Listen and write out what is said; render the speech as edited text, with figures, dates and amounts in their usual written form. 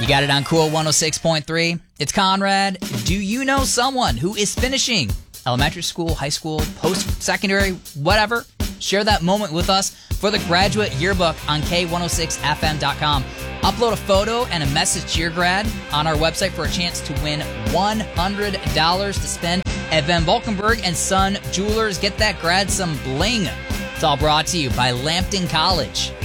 You got it on Cool 106.3. It's Conrad. Do you know someone who is finishing elementary school, high school, post-secondary, whatever? Share that moment with us for the graduate yearbook on K106FM.com. Upload a photo and a message to your grad on our website for a chance to win $100 to spend at Van Valkenburg and Son Jewelers. Get that grad some bling. It's all brought to you by Lambton College.